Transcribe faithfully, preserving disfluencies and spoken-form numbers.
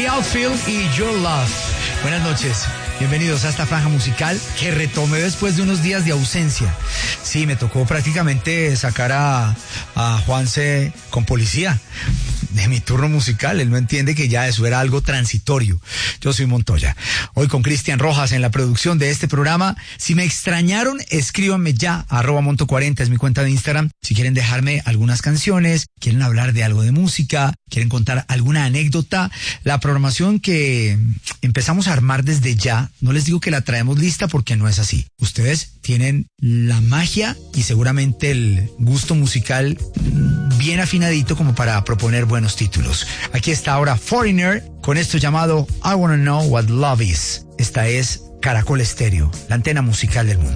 The Outfield y Your Love. Buenas noches. Bienvenidos a esta franja musical que retomé después de unos días de ausencia. Sí, me tocó prácticamente sacar a, a Juanse con policía de mi turno musical. Él no entiende que ya eso era algo transitorio. Yo soy Montoya. Hoy con Cristian Rojas en la producción de este programa. Si me extrañaron, escríbanme ya, arroba monto cuarenta es mi cuenta de Instagram. Si quieren dejarme algunas canciones, quieren hablar de algo de música, quieren contar alguna anécdota, la programación que empezamos a armar desde ya, no les digo que la traemos lista porque no es así. Ustedes tienen la magia y seguramente el gusto musical bien afinadito como para proponer buenos títulos. Aquí está ahora Foreigner con esto llamado I Wanna Know What Love Is. Esta es Caracol Estéreo, la antena musical del mundo.